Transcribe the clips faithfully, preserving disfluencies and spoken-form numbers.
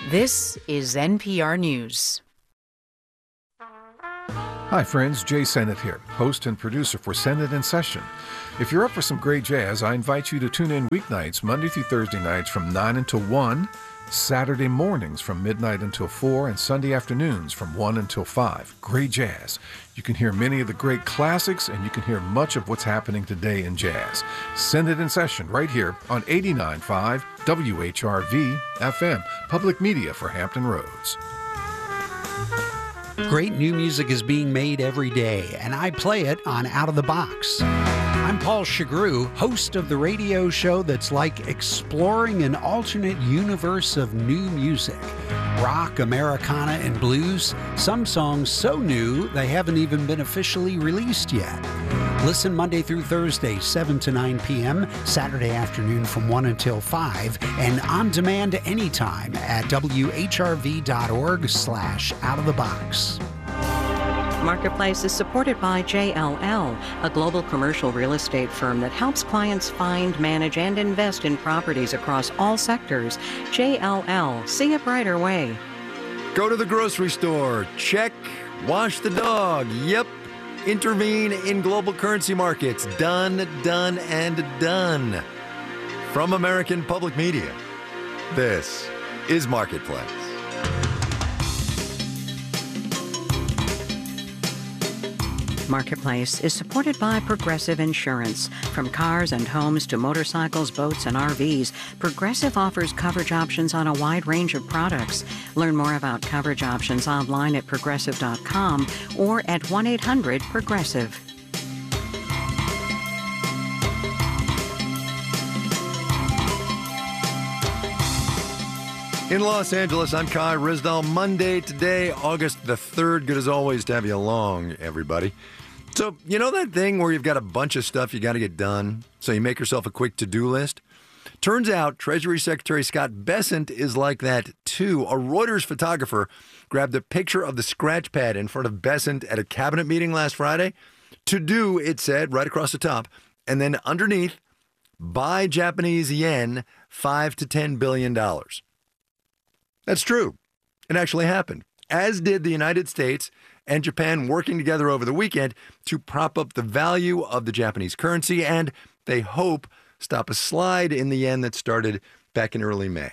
This is N P R News. Hi friends, Jay Sennett here, host and producer for Sennett in Session. If you're up for some great jazz, I invite you to tune in weeknights, Monday through Thursday nights from nine until one, Saturday mornings from midnight until four, and Sunday afternoons from one until five. Great jazz. You can hear many of the great classics, and you can hear much of what's happening today in jazz. Sennett in Session right here on eighty-nine point five W H R V F M, public media for Hampton Roads. Great new music is being made every day, and I play it on Out of the Box. I'm Paul Chagru, host of the radio show that's like exploring an alternate universe of new music. Rock, Americana, and blues. Some songs so new they haven't even been officially released yet. Listen Monday through Thursday, seven to nine p.m., Saturday afternoon from one until five, and on demand anytime at W H R V dot org slash out of the box. Marketplace is supported by J L L, a global commercial real estate firm that helps clients find, manage, and invest in properties across all sectors. J L L, see a brighter way. Go to the grocery store. Check. Wash the dog. Yep. Intervene in global currency markets. Done, done, and done. From American Public Media, this is Marketplace. Marketplace is supported by Progressive Insurance. From cars and homes to motorcycles, boats, and R Vs, Progressive offers coverage options on a wide range of products. Learn more about coverage options online at progressive dot com or at one eight hundred progressive. In Los Angeles, I'm Kai Ryssdal. Monday today, August the third. Good as always to have you along, everybody. So, you know that thing where you've got a bunch of stuff you got to get done, so you make yourself a quick to-do list? Turns out Treasury Secretary Scott Bessent is like that, too. A Reuters photographer grabbed a picture of the scratch pad in front of Bessent at a cabinet meeting last Friday. To do, it said, right across the top, and then underneath, buy Japanese yen five to ten billion dollars. That's true. It actually happened, as did the United States and Japan working together over the weekend to prop up the value of the Japanese currency and, they hope, stop a slide in the yen that started back in early May.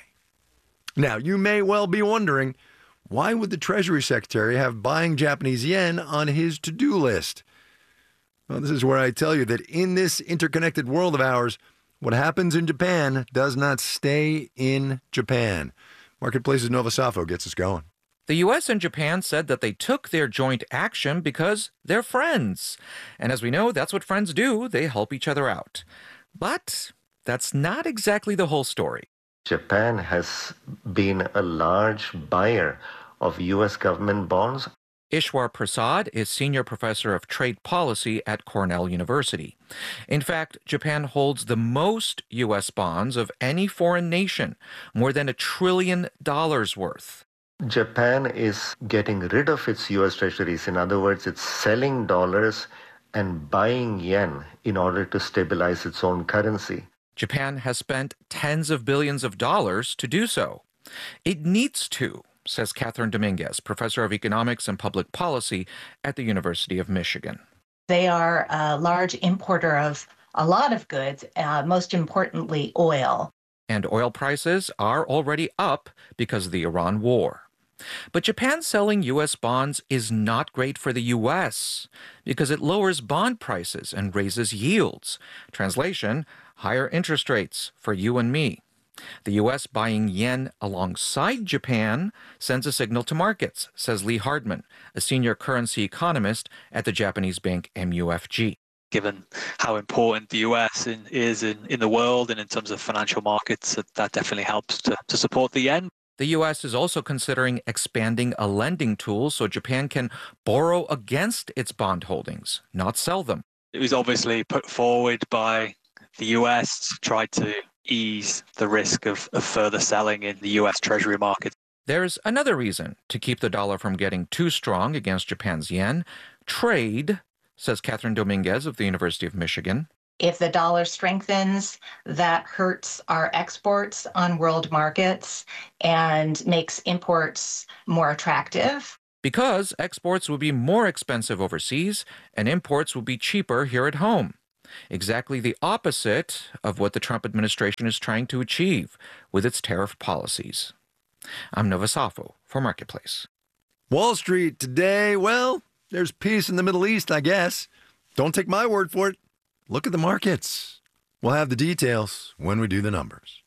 Now, you may well be wondering, why would the Treasury Secretary have buying Japanese yen on his to-do list? Well, this is where I tell you that in this interconnected world of ours, what happens in Japan does not stay in Japan. Marketplace's Nova Safo gets us going. The U S and Japan said that they took their joint action because they're friends. And as we know, that's what friends do. They help each other out. But that's not exactly the whole story. Japan has been a large buyer of U S government bonds. Ishwar Prasad is senior professor of trade policy at Cornell University. In fact, Japan holds the most U S bonds of any foreign nation, more than a trillion dollars worth. Japan is getting rid of its U S treasuries. In other words, it's selling dollars and buying yen in order to stabilize its own currency. Japan has spent tens of billions of dollars to do so. It needs to, says Catherine Dominguez, professor of economics and public policy at the University of Michigan. They are a large importer of a lot of goods, uh, most importantly, oil. And oil prices are already up because of the Iran war. But Japan selling U S bonds is not great for the U S because it lowers bond prices and raises yields. Translation, higher interest rates for you and me. The U S buying yen alongside Japan sends a signal to markets, says Lee Hardman, a senior currency economist at the Japanese bank M U F G. Given how important the U S in, is in, in the world and in terms of financial markets, that, that definitely helps to, to support the yen. The U S is also considering expanding a lending tool so Japan can borrow against its bond holdings, not sell them. It was obviously put forward by the U S to try to ease the risk of, of further selling in the U S Treasury market. There's another reason to keep the dollar from getting too strong against Japan's yen. Trade, says Catherine Dominguez of the University of Michigan. If the dollar strengthens, that hurts our exports on world markets and makes imports more attractive. Because exports will be more expensive overseas and imports will be cheaper here at home. Exactly the opposite of what the Trump administration is trying to achieve with its tariff policies. I'm Nova Safo for Marketplace. Wall Street today, well, there's peace in the Middle East, I guess. Don't take my word for it. Look at the markets. We'll have the details when we do the numbers.